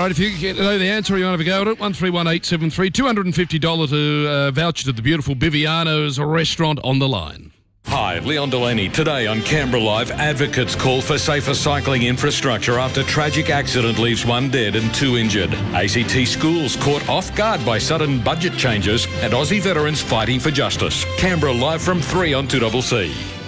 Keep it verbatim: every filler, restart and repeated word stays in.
right, if you get to know the answer or you want to have a go at it, one three one eight seven three, two hundred fifty dollars to, uh, voucher to the beautiful Biviano's restaurant on the line. Hi, Leon Delaney. Today on Canberra Live, advocates call for safer cycling infrastructure after tragic accident leaves one dead and two injured. A C T schools caught off guard by sudden budget changes and Aussie veterans fighting for justice. Canberra Live from three on two C C.